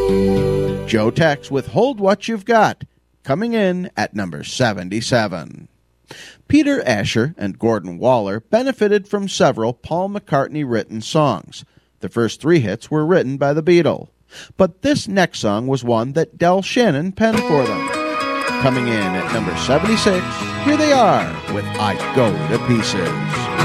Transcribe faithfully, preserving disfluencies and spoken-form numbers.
Joe Tex with Hold What You've Got, coming in at number seventy-seven. Peter Asher and Gordon Waller benefited from several Paul McCartney-written songs. The first three hits were written by the Beatles, but this next song was one that Del Shannon penned for them. Coming in at number seventy-six, here they are with I Go to Pieces.